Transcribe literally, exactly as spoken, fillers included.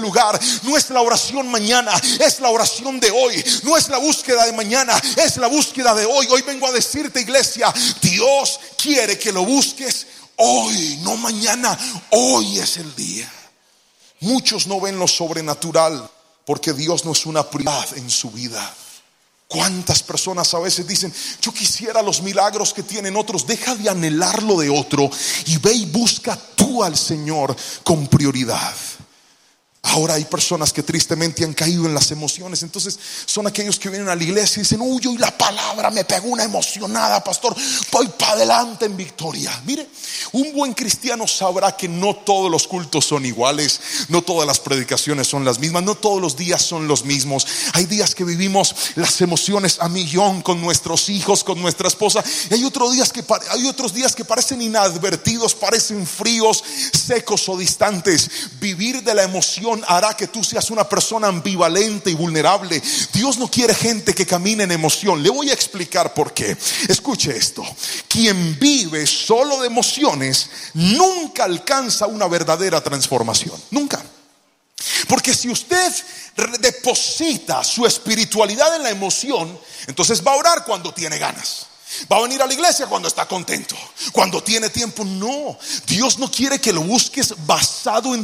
lugar. No es la oración mañana, es la oración de hoy. No es la búsqueda de mañana, es la búsqueda de hoy. Hoy vengo a decirte, iglesia, Dios quiere que lo busques hoy, no mañana. Hoy es el día. Muchos no ven lo sobrenatural porque Dios no es una prioridad en su vida. ¿Cuántas personas a veces dicen: yo quisiera los milagros que tienen otros? Deja de anhelar lo de otro y ve y busca tú al Señor con prioridad. Ahora hay personas que tristemente han caído en las emociones. Entonces son aquellos que vienen a la iglesia y dicen: uy, hoy la palabra me pegó una emocionada, pastor, voy para adelante en victoria. Mire, un buen cristiano sabrá que no todos los cultos son iguales, no todas las predicaciones son las mismas, no todos los días son los mismos. Hay días que vivimos las emociones a millón con nuestros hijos, con nuestra esposa, y hay otros días que, hay otros días que parecen inadvertidos, parecen fríos, secos o distantes. Vivir de la emoción hará que tú seas una persona ambivalente y vulnerable. Dios no quiere gente que camine en emoción. Le voy a explicar por qué. Escuche esto: quien vive solo de emociones nunca alcanza una verdadera transformación. Nunca. Porque si usted deposita su espiritualidad en la emoción, entonces va a orar cuando tiene ganas, va a venir a la iglesia cuando está contento, cuando tiene tiempo. No, Dios no quiere que lo busques basado en